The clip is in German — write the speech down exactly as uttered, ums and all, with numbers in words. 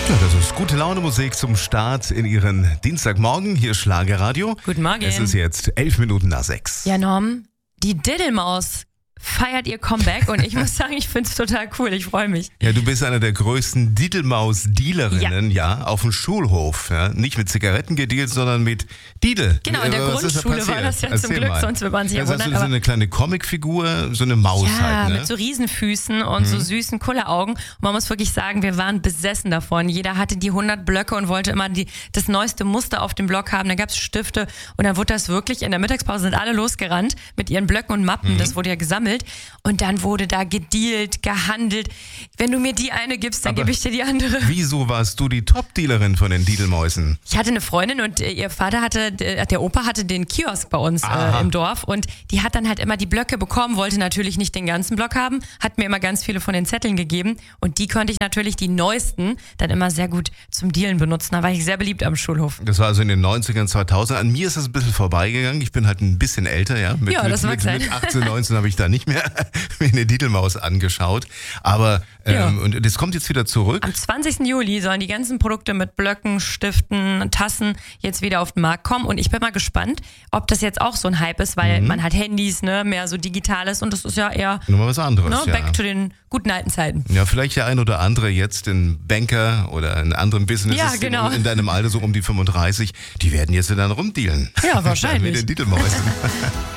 Ja, das ist gute Laune Musik zum Start in Ihren Dienstagmorgen. Hier ist Schlagerradio. Guten Morgen. Es ist jetzt elf Minuten nach sechs. Ja, Norm, die Diddelmaus feiert ihr Comeback und ich muss sagen, ich finde es total cool. Ich freue mich. Ja, du bist einer der größten Didelmaus-Dealerinnen, ja. ja, auf dem Schulhof. Ja. Nicht mit Zigaretten gedealt, sondern mit Didel. Genau, in der Was Grundschule da war das ja Erzähl zum Glück, mal. sonst würde man sich ja ja, wundern. so eine kleine Comicfigur, so eine Maus ja, halt, ne? mit so Riesenfüßen und mhm. so süßen Kulleraugen. Und man muss wirklich sagen, wir waren besessen davon. Jeder hatte die hundert Blöcke und wollte immer die, das neueste Muster auf dem Block haben. Dann gab es Stifte und dann wurde das wirklich, in der Mittagspause sind alle losgerannt mit ihren Blöcken und Mappen. Mhm. Das wurde ja gesammelt. Und dann wurde da gedealt, gehandelt. Wenn du mir die eine gibst, dann gebe ich dir die andere. Wieso warst du die Top-Dealerin von den Didelmäusen? Ich hatte eine Freundin und äh, ihr Vater hatte, äh, der Opa hatte den Kiosk bei uns äh, im Dorf und die hat dann halt immer die Blöcke bekommen, wollte natürlich nicht den ganzen Block haben, hat mir immer ganz viele von den Zetteln gegeben und die konnte ich natürlich, die neuesten, dann immer sehr gut zum Dealen benutzen. Da war ich sehr beliebt am Schulhof. Das war also in den neunzigern, zweitausend. An mir ist das ein bisschen vorbeigegangen. Ich bin halt ein bisschen älter, ja. Mit, ja, das mit, mag mit, sein. mit achtzehn, neunzehn habe ich da nicht mehr mir eine Didelmaus angeschaut. Aber ähm, ja. und das kommt jetzt wieder zurück. Am zwanzigsten Juli sollen die ganzen Produkte mit Blöcken, Stiften, Tassen jetzt wieder auf den Markt kommen. Und ich bin mal gespannt, ob das jetzt auch so ein Hype ist, weil mhm. man hat Handys, ne, mehr so Digitales und das ist ja eher nochmal was anderes. Ne, ja. Back to den guten alten Zeiten. Ja, vielleicht der ein oder andere jetzt in Banker oder in anderen Businesses ja, genau. in, in deinem Alter so um die fünfunddreißig, die werden jetzt dann rumdealen. Ja, wahrscheinlich. Mit den Didelmäusen.